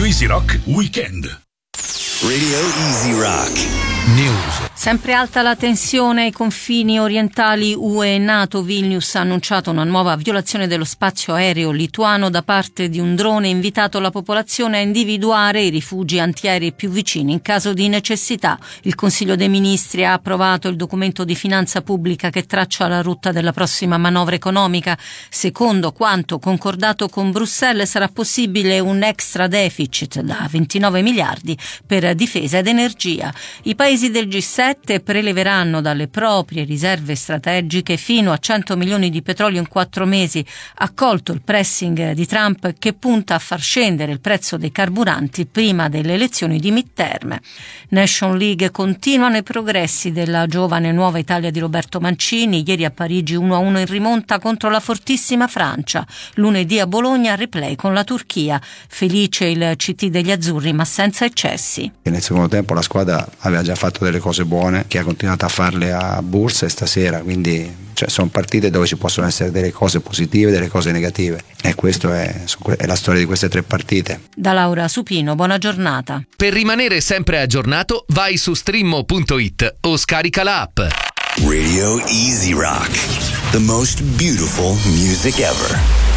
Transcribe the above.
Easy Rock Weekend. Radio Easy Rock News. Sempre alta la tensione ai confini orientali UE e NATO. Vilnius ha annunciato una nuova violazione dello spazio aereo lituano da parte di un drone e invitato la popolazione a individuare i rifugi antiaerei più vicini in caso di necessità. Il Consiglio dei Ministri ha approvato il documento di finanza pubblica che traccia la rotta della prossima manovra economica. Secondo quanto concordato con Bruxelles, sarà possibile un extra deficit da 29 miliardi per difesa ed energia. I paesi del G7 preleveranno dalle proprie riserve strategiche fino a 100 milioni di petrolio in 4 mesi. Accolto il pressing di Trump che punta a far scendere il prezzo dei carburanti prima delle elezioni di midterm. Nation League, continuano i progressi della giovane Nuova Italia di Roberto Mancini. Ieri a Parigi 1-1 in rimonta contro la fortissima Francia. Lunedì a Bologna replay con la Turchia. Felice il CT degli azzurri ma senza eccessi. Nel secondo tempo la squadra aveva già fatto delle cose buone, che ha continuato a farle a Bourse e stasera, quindi sono partite dove ci possono essere delle cose positive e delle cose negative, e questo è la storia di queste 3 partite. Da Laura Supino, buona giornata. Per rimanere sempre aggiornato vai su streammo.it o scarica l'app. Radio Easy Rock, the most beautiful music ever.